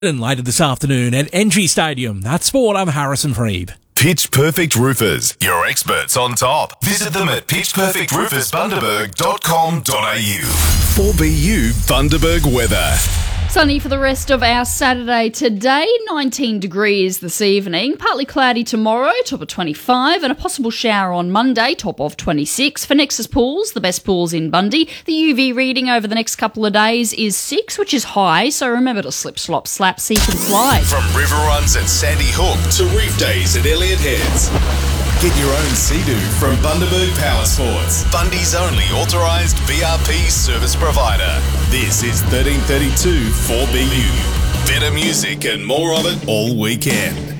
And later this afternoon at NG Stadium. That's Sport. I'm Harrison Freed. Pitch Perfect Roofers, your experts on top. Visit them at pitchperfectroofersbundaberg.com.au. 4BU Bundaberg weather. Sunny for the rest of our Saturday today, 19 degrees this evening, partly cloudy tomorrow, top of 25, and a possible shower on Monday, top of 26. For Nexus Pools, the best pools in Bundy, the UV reading over the next couple of days is 6, which is high, so remember to slip, slop, slap, seek and slide. From river runs at Sandy Hook to reef days at Elliott Heads. Get your own Sea-Doo from Bundaberg Power Sports, Bundy's only authorised BRP service provider. This is 1332 4BU. Better music and more of it all weekend.